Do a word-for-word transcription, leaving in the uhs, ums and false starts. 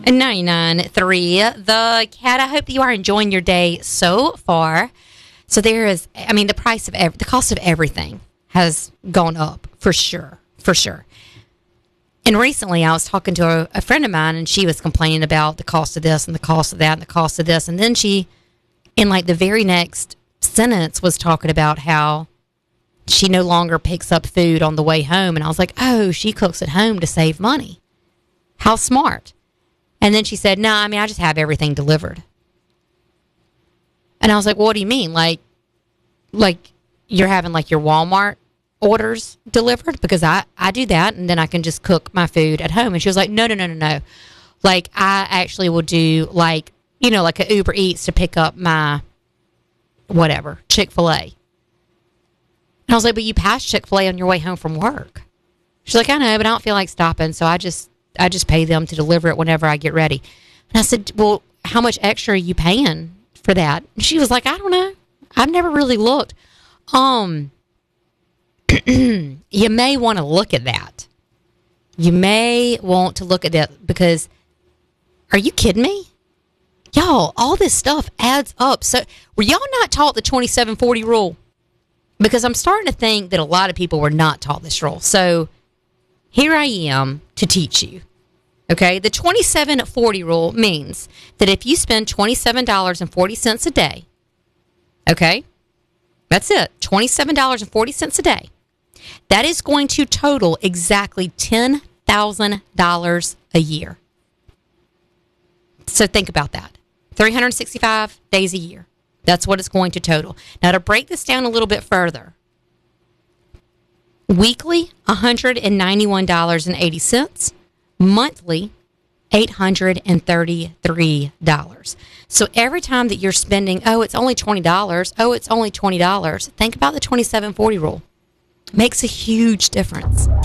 ninety-nine point three The Cat. I hope that you are enjoying your day so far. So there is, I mean, the price of, ev- the cost of everything has gone up for sure, for sure. And recently I was talking to a, a friend of mine, and she was complaining about the cost of this and the cost of that and the cost of this. And then she, in like the very next sentence, was talking about how she no longer picks up food on the way home. And I was like, oh, she cooks at home to save money. How smart. And then she said, no, I mean, I just have everything delivered. And I was like, well, what do you mean? Like, like you're having like your Walmart orders delivered? Because I, I do that, and then I can just cook my food at home. And she was like, no, no, no, no, no. Like, I actually will do like, you know, like a Uber Eats to pick up my whatever, Chick-fil-A. And I was like, but you pass Chick-fil-A on your way home from work. She's like, I know, but I don't feel like stopping, so I just I just pay them to deliver it whenever I get ready. And I said, well, how much extra are you paying for that? And she was like, I don't know. I've never really looked. Um, you may want to look at that. You may want to look at that because, are you kidding me? Y'all, all this stuff adds up. So, were y'all not taught the twenty-seven forty rule? Because I'm starting to think that a lot of people were not taught this rule. So, here I am to teach you. Okay, the twenty-seven forty rule means that if you spend twenty-seven dollars and forty cents a day, okay, that's it, twenty-seven dollars and forty cents a day, that is going to total exactly ten thousand dollars a year. So think about that. three hundred sixty-five days a year. That's what it's going to total. Now, to break this down a little bit further, weekly, one hundred ninety-one dollars and eighty cents. Monthly, eight hundred thirty-three dollars. So every time that you're spending, oh, it's only twenty dollars, oh, it's only twenty dollars, think about the twenty-seven forty rule. Makes a huge difference.